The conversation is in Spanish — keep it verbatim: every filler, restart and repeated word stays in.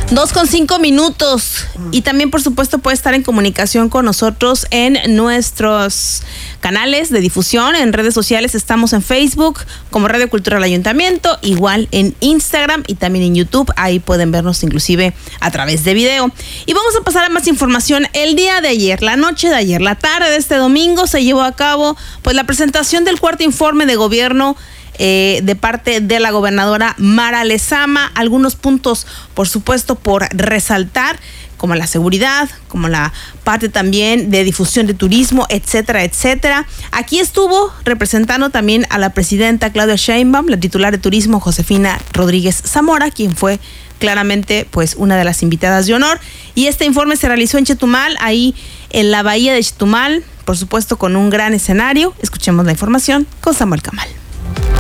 Dos con cinco minutos. Y también, por supuesto, puede estar en comunicación con nosotros en nuestros canales de difusión, en redes sociales. Estamos en Facebook como Radio Cultural Ayuntamiento, igual en Instagram y también en YouTube. Ahí pueden vernos inclusive a través de video. Y vamos a pasar a más información. El día de ayer, la noche de ayer, la tarde de este domingo, se llevó a cabo pues la presentación del cuarto informe de gobierno Eh, de parte de la gobernadora Mara Lezama. Algunos puntos, por supuesto, por resaltar, como la seguridad, como la parte también de difusión de turismo, etcétera, etcétera. Aquí estuvo representando también a la presidenta Claudia Sheinbaum, la titular de turismo Josefina Rodríguez Zamora, quien fue claramente pues una de las invitadas de honor. Y este informe se realizó en Chetumal, ahí en la bahía de Chetumal, por supuesto con un gran escenario. Escuchemos la información con Samuel Camal.